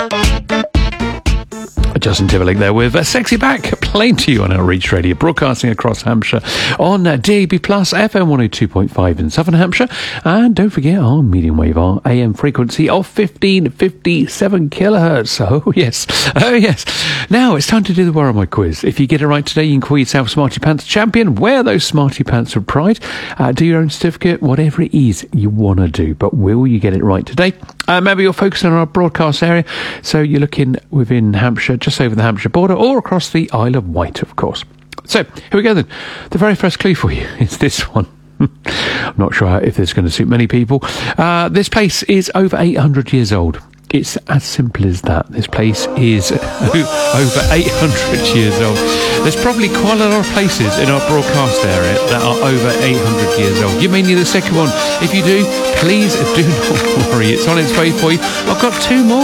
Justin Timberlake there with Sexy Back, playing to you on our Reach Radio, broadcasting across Hampshire on DAB+, FM 102.5 in Southern Hampshire, and don't forget our medium wave, our AM frequency of 1557 kilohertz. Oh yes. Now it's time to do the Where Are My quiz. If you get it right today, you can call yourself Smarty Pants Champion. Wear those Smarty Pants with pride. Do your own certificate, whatever it is you want to do. But will you get it right today? Maybe you're focusing on our broadcast area, so you're looking within Hampshire, just over the Hampshire border, or across the Isle of Wight, of course. So, here we go then. The very first clue for you is this one. I'm not sure if it's going to suit many people. This place is over 800 years old. It's as simple as that. This place is over 800 years old. There's probably quite a lot of places in our broadcast area that are over 800 years old. You may need a second one. If you do, please do not worry. It's on its way for you. I've got two more.